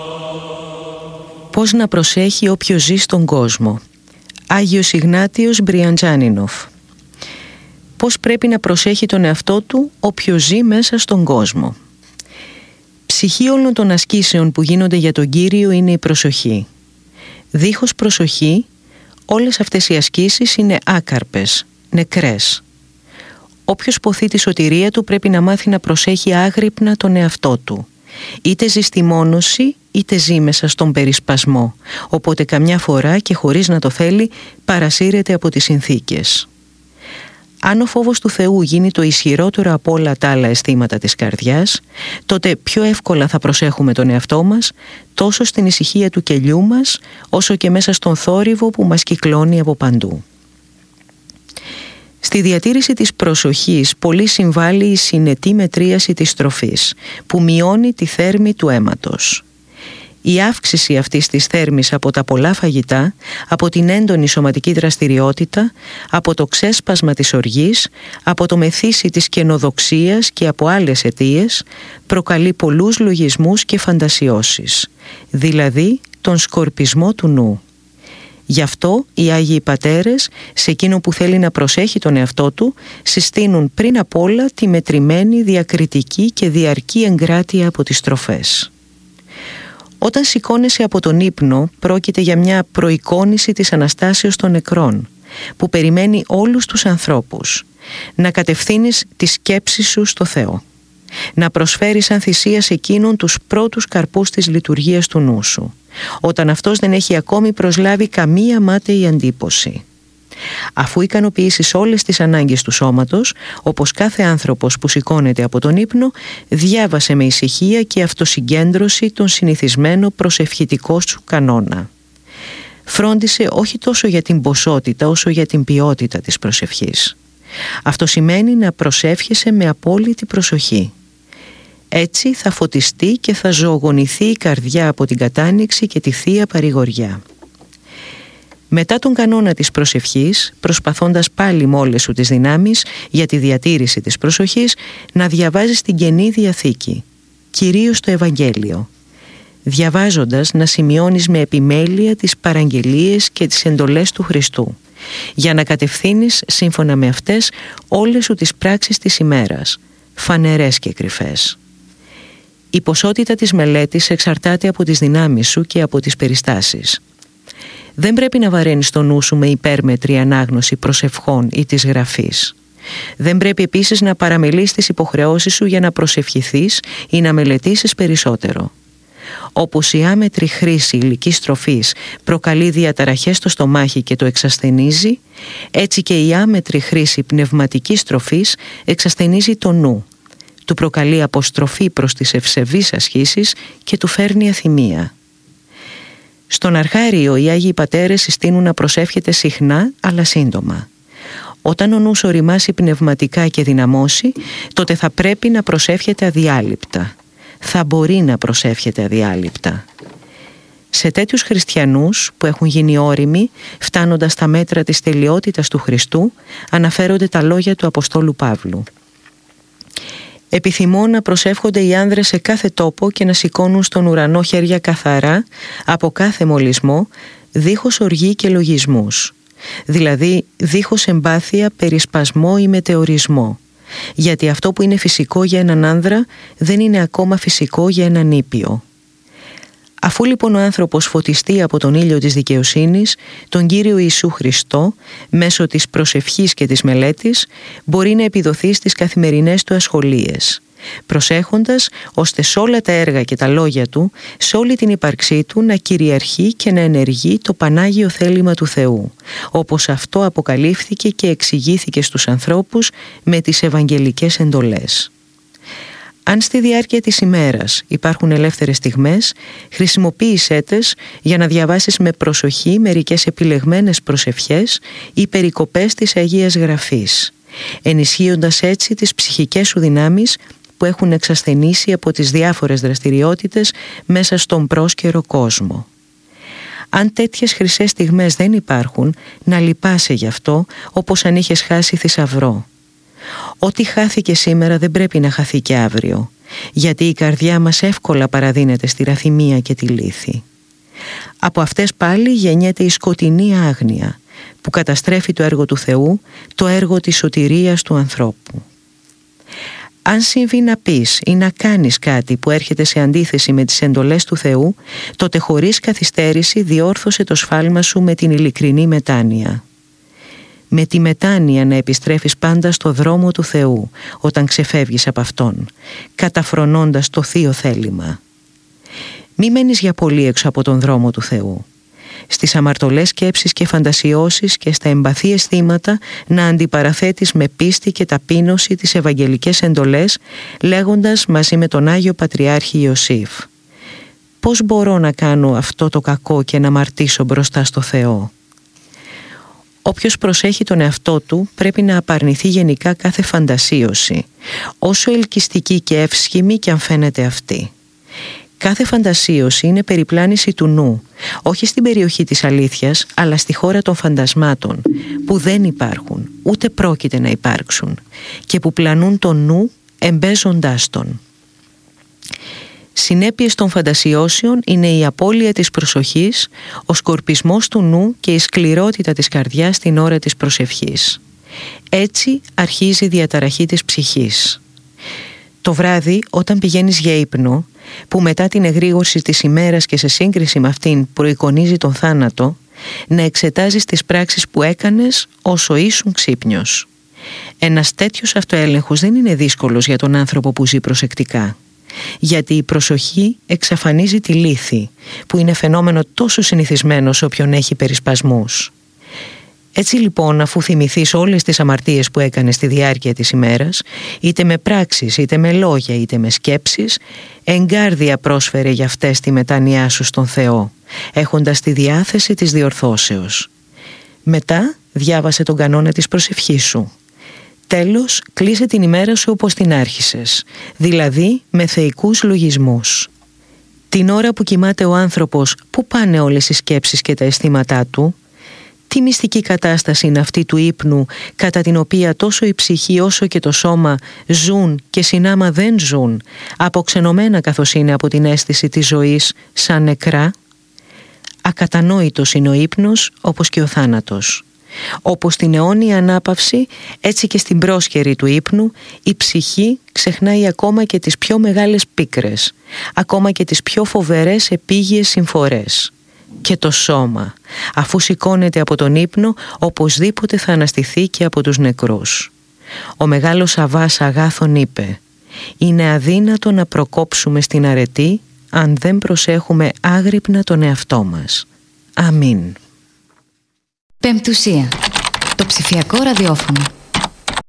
Πώς να προσέχει όποιος ζει στον κόσμο. Άγιος Ιγνάτιος Μπριαντζάνινοφ. Πώς πρέπει να προσέχει τον εαυτό του όποιος ζει μέσα στον κόσμο. Ψυχή όλων των ασκήσεων που γίνονται για τον Κύριο είναι η προσοχή. Δίχως προσοχή, όλες αυτές οι ασκήσεις είναι άκαρπες, νεκρές. Όποιος ποθεί τη σωτηρία του πρέπει να μάθει να προσέχει άγρυπνα τον εαυτό του. Είτε ζει στη μόνωση, είτε ζει μέσα στον περισπασμό, οπότε καμιά φορά και χωρίς να το θέλει παρασύρεται από τις συνθήκες. Αν ο φόβος του Θεού γίνει το ισχυρότερο από όλα τα άλλα αισθήματα της καρδιάς, τότε πιο εύκολα θα προσέχουμε τον εαυτό μας, τόσο στην ησυχία του κελιού μας, όσο και μέσα στον θόρυβο που μας κυκλώνει από παντού. Στη διατήρηση της προσοχής πολύ συμβάλλει η συνετή μετρίαση της τροφής, που μειώνει τη θέρμη του αίματος. Η αύξηση αυτής της θέρμης από τα πολλά φαγητά, από την έντονη σωματική δραστηριότητα, από το ξέσπασμα της οργής, από το μεθύσι της καινοδοξίας και από άλλες αιτίες, προκαλεί πολλούς λογισμούς και φαντασιώσεις, δηλαδή τον σκορπισμό του νου. Γι' αυτό οι Άγιοι Πατέρες, σε εκείνο που θέλει να προσέχει τον εαυτό του, συστήνουν πριν απ' όλα τη μετρημένη, διακριτική και διαρκή εγκράτεια από τις τροφές. Όταν σηκώνεσαι από τον ύπνο, πρόκειται για μια προεικόνηση της Αναστάσεως των νεκρών, που περιμένει όλους τους ανθρώπους. Να κατευθύνεις τη σκέψη σου στο Θεό. Να προσφέρεις σαν θυσία σε εκείνον τους πρώτους καρπούς της λειτουργίας του νου σου, όταν αυτός δεν έχει ακόμη προσλάβει καμία μάταιη αντίποση. Αφού ικανοποιήσεις όλες τις ανάγκες του σώματος, όπως κάθε άνθρωπος που σηκώνεται από τον ύπνο, διάβασε με ησυχία και αυτοσυγκέντρωση τον συνηθισμένο προσευχητικό σου κανόνα. Φρόντισε όχι τόσο για την ποσότητα όσο για την ποιότητα της προσευχής. Αυτό σημαίνει να προσεύχεσαι με απόλυτη προσοχή. Έτσι θα φωτιστεί και θα ζωογονηθεί η καρδιά από την κατάνοιξη και τη Θεία Παρηγοριά. Μετά τον κανόνα της προσευχής, προσπαθώντας πάλι με όλες σου τις δυνάμεις για τη διατήρηση της προσοχής, να διαβάζεις την Καινή Διαθήκη, κυρίως το Ευαγγέλιο. Διαβάζοντας να σημειώνεις με επιμέλεια τις παραγγελίες και τις εντολές του Χριστού, για να κατευθύνεις σύμφωνα με αυτές όλες σου τις πράξεις της ημέρας, φανερές και κρυφές. Η ποσότητα της μελέτης εξαρτάται από τις δυνάμεις σου και από τις περιστάσεις. Δεν πρέπει να βαραίνεις το νου σου με υπέρμετρη ανάγνωση προσευχών ή της γραφής. Δεν πρέπει επίσης να παραμελείς τις υποχρεώσεις σου για να προσευχηθείς ή να μελετήσεις περισσότερο. Όπως η άμετρη χρήση υλικής τροφής προκαλεί διαταραχές στο στομάχι και το εξασθενίζει, έτσι και η άμετρη χρήση πνευματικής τροφής εξασθενίζει το νου. Του προκαλεί αποστροφή προς τις ευσεβείς ασχήσεις και του φέρνει αθυμία. Στον Αρχάριο οι Άγιοι Πατέρες συστήνουν να προσεύχεται συχνά αλλά σύντομα. Όταν ο νους οριμάσει πνευματικά και δυναμώσει, τότε θα πρέπει να προσεύχεται αδιάλειπτα. Θα μπορεί να προσεύχεται αδιάλειπτα. Σε τέτοιους χριστιανούς που έχουν γίνει όριμοι, φτάνοντας στα μέτρα της τελειότητας του Χριστού, αναφέρονται τα λόγια του Αποστόλου Παύλου. Επιθυμώ να προσεύχονται οι άνδρες σε κάθε τόπο και να σηκώνουν στον ουρανό χέρια καθαρά από κάθε μολυσμό, δίχως οργή και λογισμούς. Δηλαδή δίχως εμπάθεια, περισπασμό ή μετεωρισμό. Γιατί αυτό που είναι φυσικό για έναν άνδρα δεν είναι ακόμα φυσικό για έναν ήπιο. Αφού λοιπόν ο άνθρωπος φωτιστεί από τον ήλιο της δικαιοσύνης, τον Κύριο Ιησού Χριστό, μέσω της προσευχής και της μελέτης, μπορεί να επιδοθεί στις καθημερινές του ασχολίες, προσέχοντας ώστε σε όλα τα έργα και τα λόγια του, σε όλη την ύπαρξή του να κυριαρχεί και να ενεργεί το Πανάγιο θέλημα του Θεού, όπως αυτό αποκαλύφθηκε και εξηγήθηκε στους ανθρώπους με τις Ευαγγελικές εντολές. Αν στη διάρκεια της ημέρας υπάρχουν ελεύθερες στιγμές, χρησιμοποίησέ τες για να διαβάσεις με προσοχή μερικές επιλεγμένες προσευχές ή περικοπές της Αγίας Γραφής, ενισχύοντας έτσι τις ψυχικές σου δυνάμεις που έχουν εξασθενήσει από τις διάφορες δραστηριότητες μέσα στον πρόσκαιρο κόσμο. Αν τέτοιες χρυσές στιγμές δεν υπάρχουν, να λυπάσαι γι' αυτό, όπως αν είχες χάσει θησαυρό. Ό,τι χάθηκε σήμερα δεν πρέπει να χαθεί και αύριο. γιατί η καρδιά μας εύκολα παραδίνεται στη ραθυμία και τη λύθη. Από αυτές πάλι γεννιέται η σκοτεινή άγνοια που καταστρέφει το έργο του Θεού, το έργο της σωτηρίας του ανθρώπου. Αν συμβεί να πεις ή να κάνεις κάτι που έρχεται σε αντίθεση με τις εντολές του Θεού, τότε χωρίς καθυστέρηση διόρθωσε το σφάλμα σου με την ειλικρινή μετάνοια. Με τη μετάνοια να επιστρέφεις πάντα στο δρόμο του Θεού όταν ξεφεύγεις από Αυτόν, καταφρονώντας το θείο θέλημα. Μη μένεις για πολύ έξω από τον δρόμο του Θεού. Στις αμαρτωλές σκέψεις και φαντασιώσεις και στα εμπαθή αισθήματα να αντιπαραθέτεις με πίστη και ταπείνωση τις ευαγγελικές εντολές, λέγοντας μαζί με τον Άγιο Πατριάρχη Ιωσήφ: «Πώς μπορώ να κάνω αυτό το κακό και να αμαρτήσω μπροστά στο Θεό?» Όποιος προσέχει τον εαυτό του πρέπει να απαρνηθεί γενικά κάθε φαντασίωση, όσο ελκυστική και εύσχημη κι αν φαίνεται αυτή. Κάθε φαντασίωση είναι περιπλάνηση του νου, όχι στην περιοχή της αλήθειας, αλλά στη χώρα των φαντασμάτων, που δεν υπάρχουν, ούτε πρόκειται να υπάρξουν, και που πλανούν τον νου εμπέζοντάς τον. Συνέπειες των φαντασιώσεων είναι η απώλεια της προσοχής, ο σκορπισμός του νου και η σκληρότητα της καρδιάς την ώρα της προσευχής. Έτσι αρχίζει η διαταραχή της ψυχής. Το βράδυ, όταν πηγαίνεις για ύπνο, που μετά την εγρήγορση της ημέρας και σε σύγκριση με αυτήν προεικονίζει τον θάνατο, να εξετάζεις τις πράξεις που έκανες όσο ήσουν ξύπνιος. Ένας τέτοιος αυτοέλεγχος δεν είναι δύσκολος για τον άνθρωπο που ζει προσεκτικά, γιατί η προσοχή εξαφανίζει τη λύθη, που είναι φαινόμενο τόσο συνηθισμένο σε όποιον έχει περισπασμούς. Έτσι λοιπόν, αφού θυμηθείς όλες τις αμαρτίες που έκανες στη διάρκεια της ημέρας, είτε με πράξεις, είτε με λόγια, είτε με σκέψεις, εγκάρδια πρόσφερε για αυτές τη μετάνοιά σου στον Θεό, έχοντας τη διάθεση της διορθώσεως. Μετά διάβασε τον κανόνα της προσευχής σου. Τέλος, κλείσε την ημέρα σου όπως την άρχισες, δηλαδή με θεϊκούς λογισμούς. Την ώρα που κοιμάται ο άνθρωπος, πού πάνε όλες οι σκέψεις και τα αισθήματά του? Τι μυστική κατάσταση είναι αυτή του ύπνου, κατά την οποία τόσο η ψυχή όσο και το σώμα ζουν και συνάμα δεν ζουν, αποξενωμένα καθώς είναι από την αίσθηση της ζωής, σαν νεκρά? Ακατανόητος είναι ο ύπνος, όπως και ο θάνατος. Όπως στην αιώνια ανάπαυση, έτσι και στην πρόσκαιρη του ύπνου, η ψυχή ξεχνάει ακόμα και τις πιο μεγάλες πίκρες, ακόμα και τις πιο φοβερές επίγειες συμφορές. Και το σώμα, αφού σηκώνεται από τον ύπνο, οπωσδήποτε θα αναστηθεί και από τους νεκρούς. Ο μεγάλος Αββάς Αγάθων είπε: «Είναι αδύνατο να προκόψουμε στην αρετή αν δεν προσέχουμε άγρυπνα τον εαυτό μας». Αμήν. Πεμπτουσία. Το ψηφιακό ραδιόφωνο.